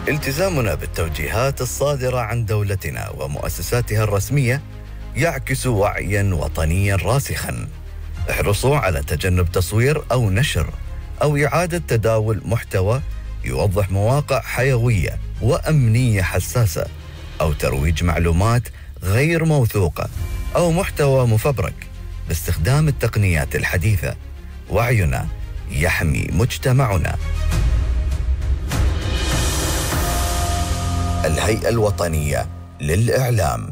التزامنا بالتوجيهات الصادرة عن دولتنا ومؤسساتها الرسمية يعكس وعياً وطنياً راسخاً. احرصوا على تجنب تصوير أو نشر أو إعادة تداول محتوى يوضح مواقع حيوية وأمنية حساسة، أو ترويج معلومات غير موثوقة أو محتوى مفبرك باستخدام التقنيات الحديثة. وعينا يحمي مجتمعنا. الهيئة الوطنية للإعلام.